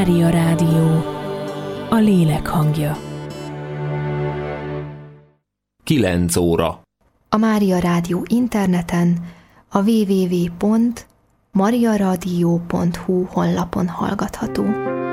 Mária Rádió, a lélek hangja. 9 óra. A Mária Rádió interneten, a www.mariaradio.hu honlapon hallgatható.